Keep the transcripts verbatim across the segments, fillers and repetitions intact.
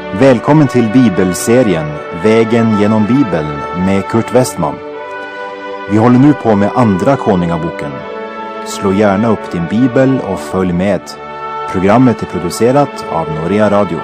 Välkommen till bibelserien Vägen genom Bibeln med Kurt Westman. Vi håller nu på med andra Konungaboken. Slå gärna upp din bibel och följ med. Programmet är producerat av Norea Radio.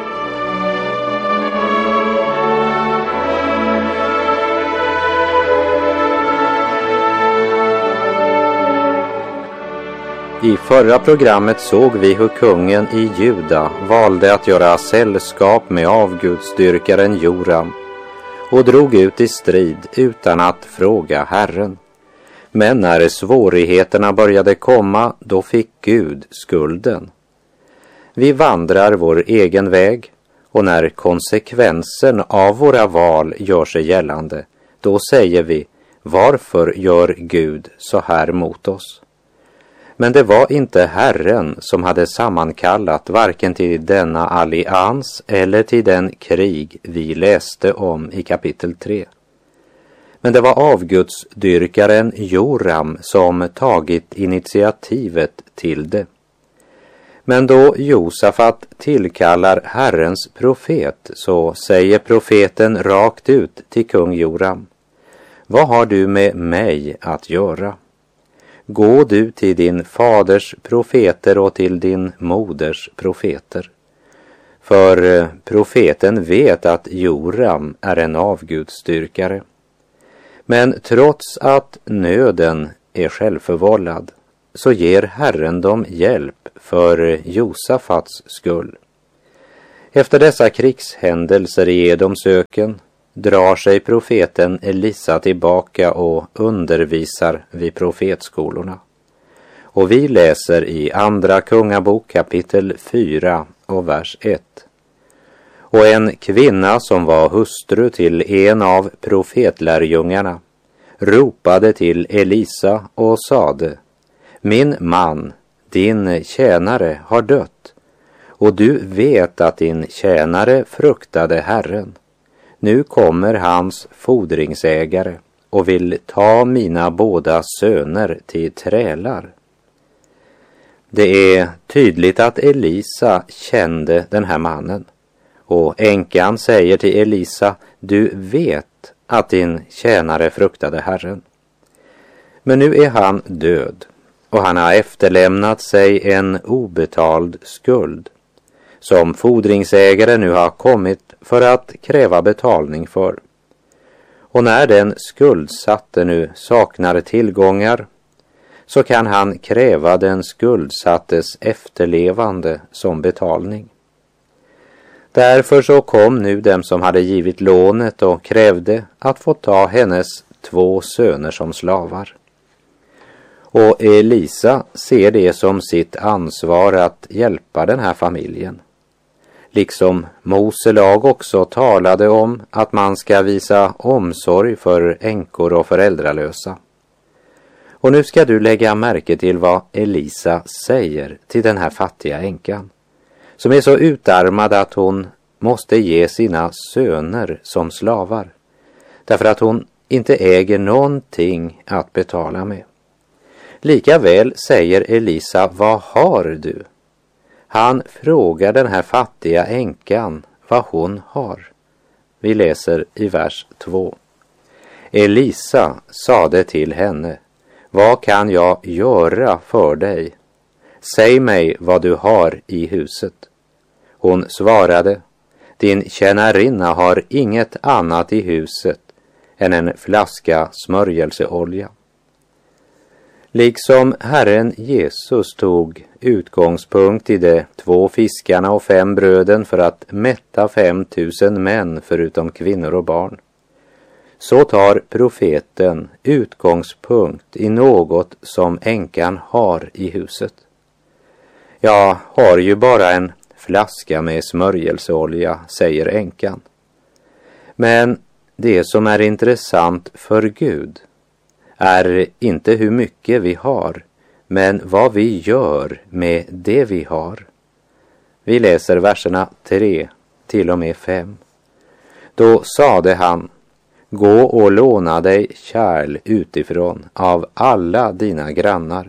I förra programmet såg vi hur kungen i Juda valde att göra sällskap med avgudsdyrkaren Joram och drog ut i strid utan att fråga Herren. Men när svårigheterna började komma, då fick Gud skulden. Vi vandrar vår egen väg, och när konsekvensen av våra val gör sig gällande, då säger vi: varför gör Gud så här mot oss? Men det var inte Herren som hade sammankallat varken till denna allians eller till den krig vi läste om i kapitel tre. Men det var avgudsdyrkaren Joram som tagit initiativet till det. Men då Josafat tillkallar Herrens profet, så säger profeten rakt ut till kung Joram: vad har du med mig att göra? Gå du till din faders profeter och till din moders profeter. För profeten vet att Joram är en avgudsdyrkare. Men trots att nöden är självförvållad, så ger Herren dem hjälp för Josafats skull. Efter dessa krigshändelser i Edoms öken drar sig profeten Elisa tillbaka och undervisar vid profetskolorna. Och vi läser i andra Kungabok kapitel fyra och vers ett. Och en kvinna som var hustru till en av profetlärjungarna ropade till Elisa och sade: min man, din tjänare, har dött, och du vet att din tjänare fruktade Herren. Nu kommer hans fordringsägare och vill ta mina båda söner till trälar. Det är tydligt att Elisa kände den här mannen. Och änkan säger till Elisa: du vet att din tjänare fruktade Herren. Men nu är han död, och han har efterlämnat sig en obetald skuld, som fordringsägare nu har kommit för att kräva betalning för. Och när den skuldsatte nu saknar tillgångar, så kan han kräva den skuldsattes efterlevande som betalning. Därför så kom nu dem som hade givit lånet och krävde att få ta hennes två söner som slavar. Och Elisa ser det som sitt ansvar att hjälpa den här familjen. Liksom Mose lag också talade om att man ska visa omsorg för änkor och föräldralösa. Och nu ska du lägga märke till vad Elisa säger till den här fattiga änkan, som är så utarmad att hon måste ge sina söner som slavar, därför att hon inte äger någonting att betala med. Likaväl säger Elisa: vad har du? Han frågar den här fattiga änkan vad hon har. Vi läser i vers två. Elisa sade till henne: vad kan jag göra för dig? Säg mig vad du har i huset. Hon svarade: din tjänarinna har inget annat i huset än en flaska smörjelseolja. Liksom Herren Jesus tog utgångspunkt i de två fiskarna och fem bröden för att mätta fem tusen män förutom kvinnor och barn, så tar profeten utgångspunkt i något som änkan har i huset. Jag har ju bara en flaska med smörjelseolja, säger änkan. Men det som är intressant för Gud är inte hur mycket vi har, men vad vi gör med det vi har. Vi läser verserna tre till och med fem. Då sade han: gå och låna dig kärl utifrån av alla dina grannar.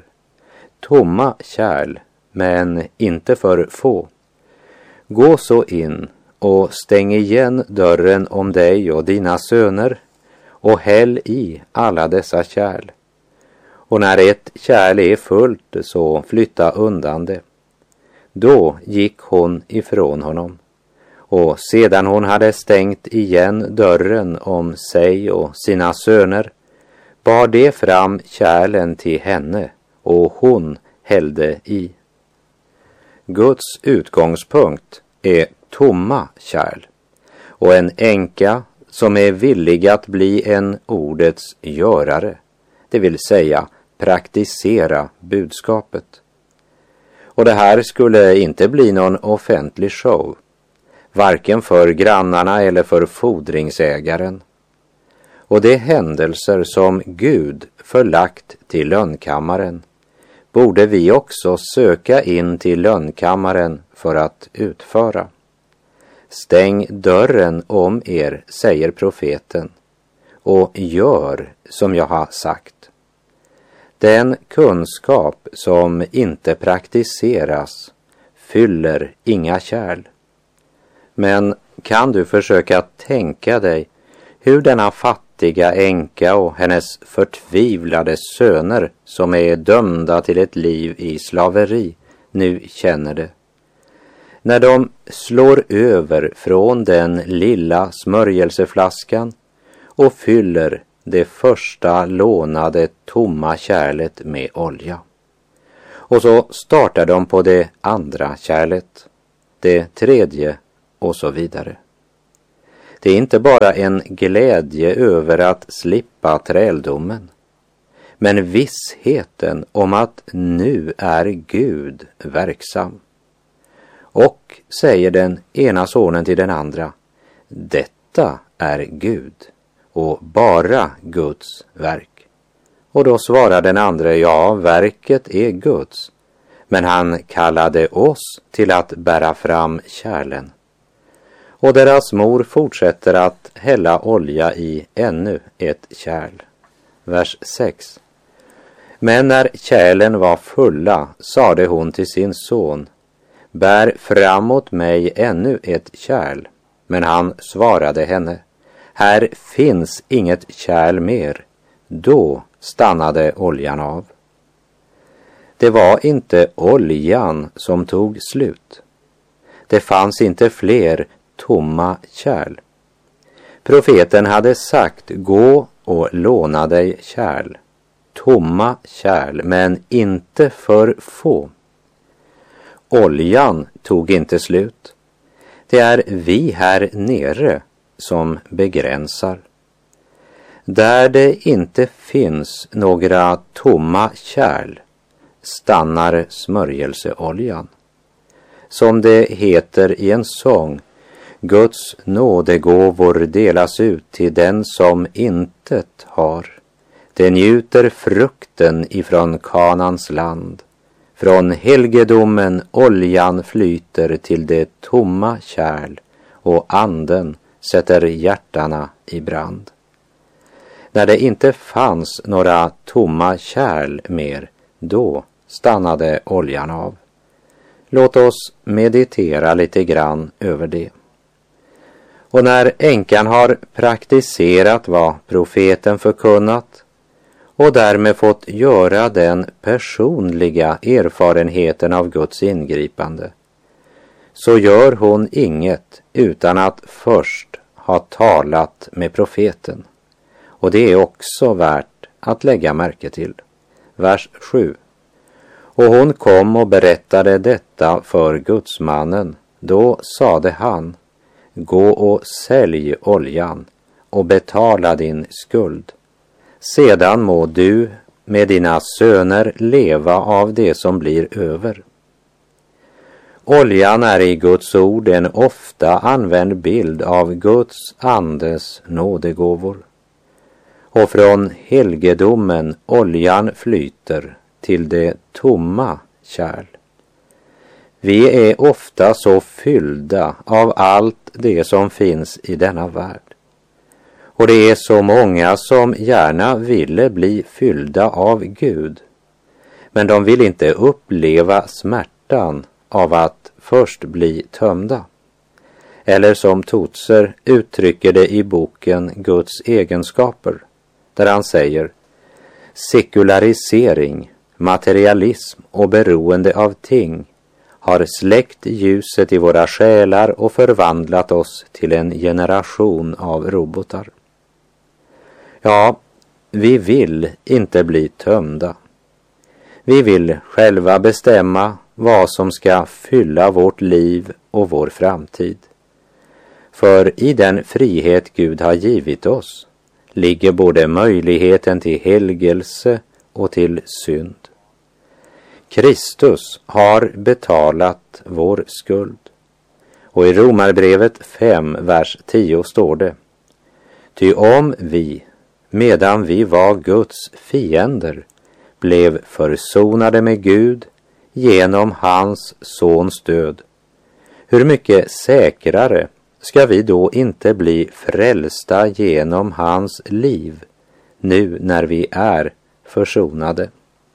Tomma kärl, men inte för få. Gå så in och stäng igen dörren om dig och dina söner och häll i alla dessa kärl. Och när ett kärl är fullt så flytta undan det. Då gick hon ifrån honom. Och sedan hon hade stängt igen dörren om sig och sina söner bar det fram kärlen till henne och hon hällde i. Guds utgångspunkt är tomma kärl och en änka som är villig att bli en ordets görare, det vill säga praktisera budskapet. Och det här skulle inte bli någon offentlig show, varken för grannarna eller för fordringsägaren. Och de händelser som Gud förlagt till lönnkammaren borde vi också söka in till lönnkammaren för att utföra. Stäng dörren om er, säger profeten, och gör som jag har sagt. Den kunskap som inte praktiseras fyller inga kärl. Men kan du försöka tänka dig hur denna fattiga änka och hennes förtvivlade söner som är dömda till ett liv i slaveri nu känner det? När de slår över från den lilla smörjelseflaskan och fyller det första lånade tomma kärlet med olja. Och så startar de på det andra kärlet, det tredje och så vidare. Det är inte bara en glädje över att slippa träldomen, men vissheten om att nu är Gud verksam. Och, säger den ena sonen till den andra, detta är Gud och bara Guds verk. Och då svarar den andra, ja, verket är Guds, men han kallade oss till att bära fram kärlen. Och deras mor fortsätter att hälla olja i ännu ett kärl. Vers sex. Men när kärlen var fulla sade hon till sin son, bär framåt mig ännu ett kärl. Men han svarade henne, här finns inget kärl mer. Då stannade oljan av. Det var inte oljan som tog slut. Det fanns inte fler tomma kärl. Profeten hade sagt, gå och låna dig kärl. Tomma kärl, men inte för få. Oljan tog inte slut. Det är vi här nere som begränsar. Där det inte finns några tomma kärl stannar smörjelseoljan. Som det heter i en sång, Guds nådegåvor delas ut till den som intet har. Det njuter frukten ifrån Kanans land. Från helgedomen oljan flyter till det tomma kärl och anden sätter hjärtarna i brand. När det inte fanns några tomma kärl mer, då stannade oljan av. Låt oss meditera lite grann över det. Och när änkan har praktiserat vad profeten förkunnat och därmed fått göra den personliga erfarenheten av Guds ingripande, så gör hon inget utan att först ha talat med profeten. Och det är också värt att lägga märke till. Vers sju. Och hon kom och berättade detta för gudsmannen. Då sade han, gå och sälj oljan och betala din skuld. Sedan må du med dina söner leva av det som blir över. Oljan är i Guds ord en ofta använd bild av Guds andes nådegåvor. Och från helgedomen oljan flyter till det tomma kärl. Vi är ofta så fyllda av allt det som finns i denna värld. Och det är så många som gärna ville bli fyllda av Gud. Men de vill inte uppleva smärtan av att först bli tömda. Eller som Totser uttrycker det i boken Guds egenskaper, där han säger: sekularisering, materialism och beroende av ting har släckt ljuset i våra själar och förvandlat oss till en generation av robotar. Ja, vi vill inte bli tömda. Vi vill själva bestämma vad som ska fylla vårt liv och vår framtid. För i den frihet Gud har givit oss ligger både möjligheten till helgelse och till synd. Kristus har betalat vår skuld. Och i Romarbrevet fem, vers tio står det: ty om vi, medan vi var Guds fiender, blev försonade med Gud genom hans sons död, hur mycket säkrare ska vi då inte bli frälsta genom hans liv, nu när vi är försonade?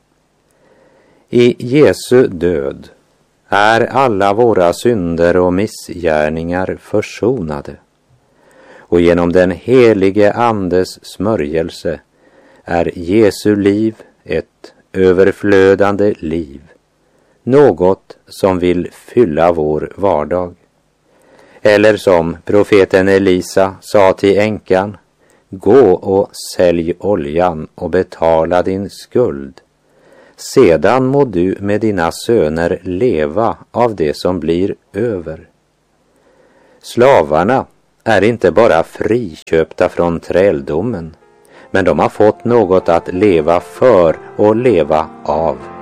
I Jesu död är alla våra synder och missgärningar försonade, och genom den helige Andes smörjelse är Jesu liv ett överflödande liv, något som vill fylla vår vardag. Eller som profeten Elisa sa till änkan: gå och sälj oljan och betala din skuld. Sedan må du med dina söner leva av det som blir över. Slavarna är inte bara friköpta från träldomen, men de har fått något att leva för och leva av.